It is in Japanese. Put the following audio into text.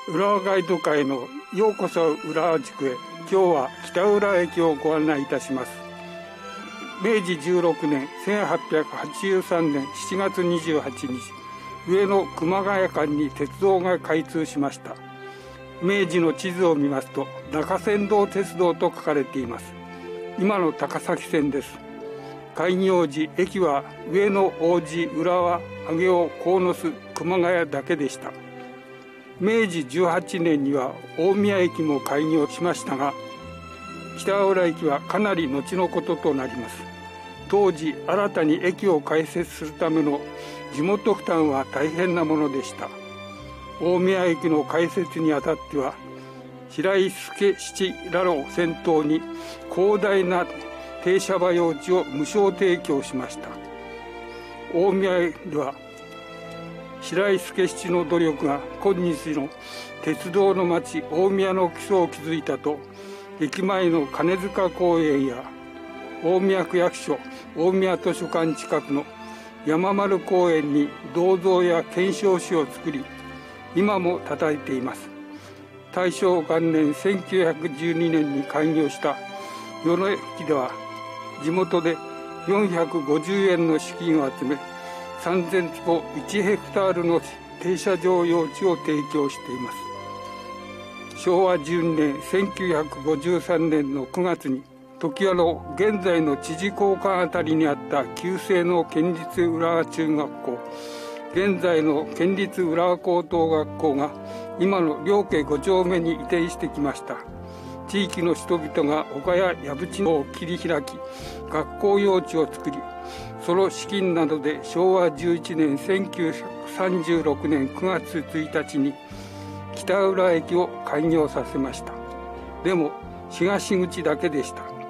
浦和ガイド会のようこそ浦和地区へ。今日は北浦和駅をご案内いたします。明治16年1883年7月28日、上野熊谷間に鉄道が開通しました。明治の地図を見ますと、中山道鉄道と書かれています。今の高崎線です。開業時、駅は上野、王子、浦和、上尾、鴻巣、熊谷だけでした。明治18年には大宮駅も開業しましたが、北浦駅はかなり後のこととなります。当時、新たに駅を開設するための地元負担は大変なものでした。大宮駅の開設にあたっては、白井助七らを先頭に広大な停車場用地を無償提供しました。大宮では白井助七の努力が今日の鉄道の町大宮の基礎を築いたと、駅前の金塚公園や大宮区役所大宮図書館近くの山丸公園に銅像や顕彰碑を作り、今も叩いています。大正元年1912年に開業した与野駅では、地元で450円の資金を集め、3000坪1ヘクタールの停車場用地を提供しています。昭和12年1953年の9月に、常盤の現在の知事公館あたりにあった旧制の県立浦和中学校、現在の県立浦和高等学校が今の両家5丁目に移転してきました。地域の人々が丘や藪地を切り開き、学校用地を作り、その資金などで昭和11年1936年9月1日に北浦和駅を開業させました。でも東口だけでした。